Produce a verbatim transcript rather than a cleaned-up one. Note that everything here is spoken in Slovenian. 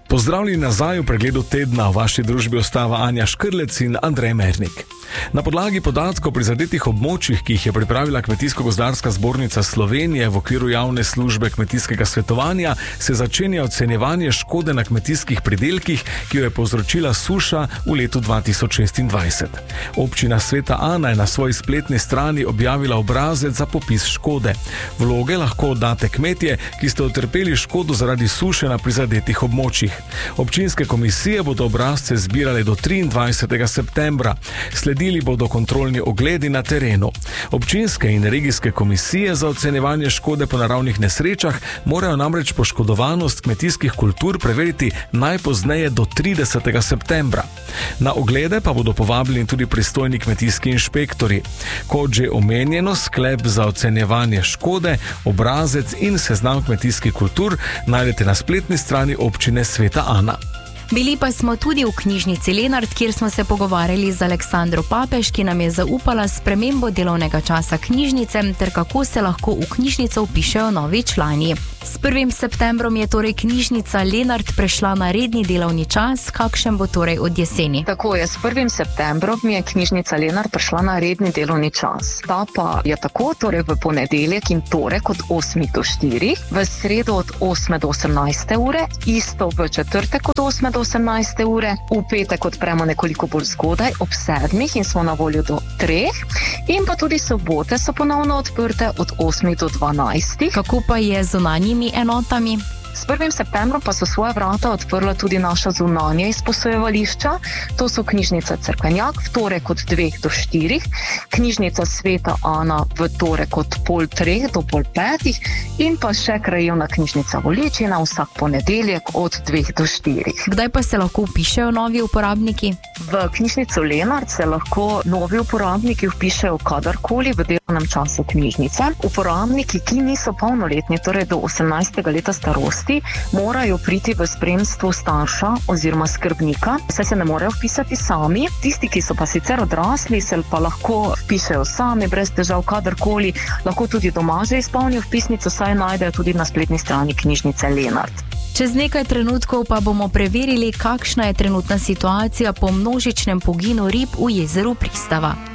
Pozdravljeni nazaj v pregledu tedna. V vaši družbi ostava Anja Škrlec in Andrej Mernik. Na podlagi podatkov o prizadetih območjih, ki jih je pripravila Kmetijsko-gozdarska zbornica Slovenije v okviru javne službe kmetijskega svetovanja, se začenja ocenjevanje škode na kmetijskih pridelkih, ki jo je povzročila suša v letu dva tisoč šestindvajset. Občina Sveta Ana je na svoji spletni strani objavila obrazec za popis škode. Vloge lahko oddate kmetje, ki ste utrpeli škodo zaradi suše na prizadetih območjih. Občinske komisije bodo obrazce zbirale do triindvajsetega septembra. Sledili bodo kontrolni ogledi na terenu. Občinske in regijske komisije za ocenjevanje škode po naravnih nesrečah morajo namreč poškodovanost kmetijskih kultur preveriti najpozneje do tridesetega septembra. Na oglede pa bodo povabljeni tudi pristojni kmetijski inšpektori. Kot že omenjeno, sklep za ocenjevanje škode, obrazec in seznam kmetijskih kultur najdete na spletni strani občine Sveta Ana. Bili pa smo tudi v knjižnici Lenart, kjer smo se pogovarjali z Aleksandro Papež, ki nam je zaupala spremembo delovnega časa knjižnice ter kako se lahko v knjižnico vpišejo novi člani. S prvim septembrom je torej knjižnica Lenart prešla na redni delovni čas. Kakšen bo torej od jeseni? Tako je, s prvim septembrom je knjižnica Lenart prešla na redni delovni čas. Ta pa je tako, torej v ponedeljek in torek od osmih do štirih, v sredo od osme do osemnajste ure, isto v četrtek od osme do osemnajste ure, v petek odpremo nekoliko bolj zgodaj ob sedmih in smo na voljo do treh, in pa tudi sobote so ponovno odprte od osmih do dvanajstih. Kako pa je z zunanjimi enotami? S prvim septembrom pa so svoja vrata odprla tudi naša zunanja izposojevališča. To so knjižnica Cerkvenjak v torek od dveh do štirih, knjižnica Sveta Ana v torek od pol treh do pol petih in pa še krajevna knjižnica Volečina vsak ponedeljek od dveh do štirih. Kdaj pa se lahko vpišejo novi uporabniki? V knjižnico Lenart se lahko novi uporabniki vpišejo kadarkoli v delovnem času knjižnice. Uporabniki, ki niso polnoletni, torej do osemnajstega leta starosti, morajo priti v spremstvu starša oziroma skrbnika, saj se ne morejo vpisati sami. Tisti, ki so pa sicer odrasli, se pa lahko vpišejo sami, brez težav, kadarkoli, lahko tudi doma že izpolnijo vpisnico, saj najdejo tudi na spletni strani knjižnice Lenart. Čez nekaj trenutkov pa bomo preverili, kakšna je trenutna situacija po množičnem poginu rib v jezeru Pristava.